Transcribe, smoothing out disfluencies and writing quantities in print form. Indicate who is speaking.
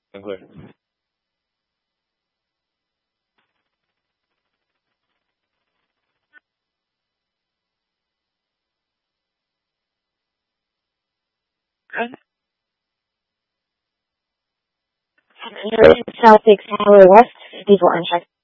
Speaker 1: I'm clear.
Speaker 2: South 6 Highway West, 54 unchecked.